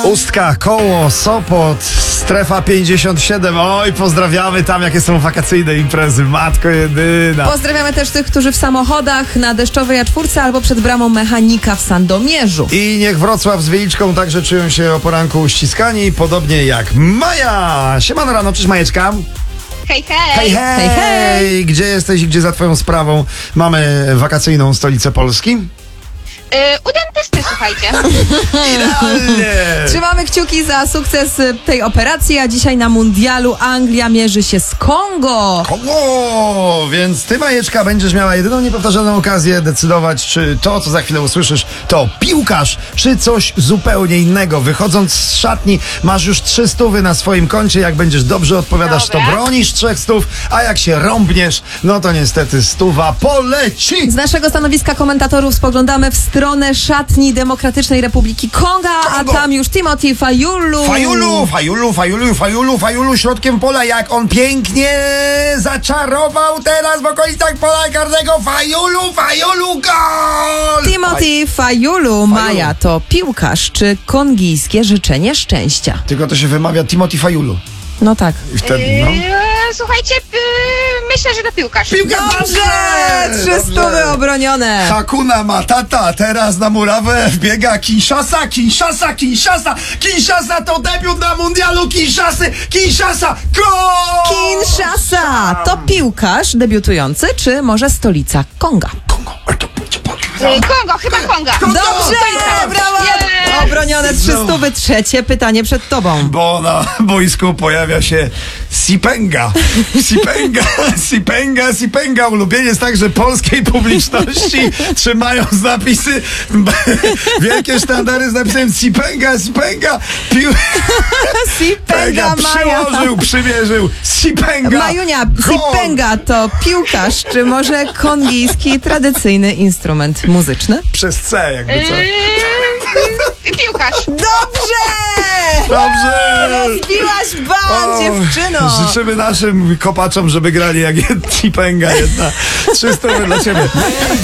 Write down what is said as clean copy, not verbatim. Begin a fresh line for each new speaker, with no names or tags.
Ustka, Koło, Sopot, Strefa 57. Oj, pozdrawiamy tam, jakie są wakacyjne imprezy. Matko jedyna.
Pozdrawiamy też tych, którzy w samochodach na Deszczowej A4 albo przed bramą mechanika w Sandomierzu.
I niech Wrocław z Wieliczką także czują się o poranku uściskani, podobnie jak Maja. Siemano rano, cześć Majeczka.
Hej, hej!
Hej, hej!
Hej, hej!
Gdzie jesteś i gdzie za twoją sprawą mamy wakacyjną stolicę Polski?
U dentysty, słuchajcie.
Idealnie!
Trzymamy kciuki za sukces tej operacji, a dzisiaj na mundialu Anglia mierzy się z Kongo.
Koło! Więc ty, Majeczka, będziesz miała jedyną niepowtarzalną okazję decydować, czy to, co za chwilę usłyszysz, to piłkarz, czy coś zupełnie innego. Wychodząc z szatni, masz już 300 na swoim koncie. Jak będziesz dobrze odpowiadasz,
Dobra.
to bronisz 300, a jak się rąbniesz, no to niestety 100 poleci!
Z naszego stanowiska komentatorów spoglądamy w stronę szatni Demokratycznej Republiki Konga, a
Kongo.
tam już Timothy Fayulu.
Fayulu środkiem pola, jak on pięknie zaczarował teraz w okolicach pola karnego. Fayulu, gol!
Timothy Fayulu, Maja, to piłkarz czy kongijskie życzenie szczęścia?
Tylko to się wymawia Timothy Fayulu.
No tak.
I wtedy, no.
Słuchajcie, myślę, że to piłkarz.
Dobrze! 300 obronione.
Hakuna Matata, teraz na murawę wbiega Kinshasa to debiut na mundialu Kinshasa, gol!
Kinshasa to piłkarz debiutujący, czy może stolica Konga?
Kongo, chyba Konga.
Dobrze! Brawo!
Yeah.
Obronione 300. Trzecie pytanie przed tobą.
Bo na boisku pojawia się Sipenga. Ulubieniec także polskiej publiczności, trzymając napisy, wielkie sztandary z napisem Sipenga.
Sipenga Maja.
Przymierzył. Sipenga.
Majunia,
Gol!
Sipenga to piłkarz, czy może kongijski tradycyjny instrument muzyczny?
Przez C jakby co.
Piłkarz.
Dobrze! Rozbiłaś bank, dziewczyno!
Życzymy naszym kopaczom, żeby grali jak Sipenga jedna. 300 dla ciebie.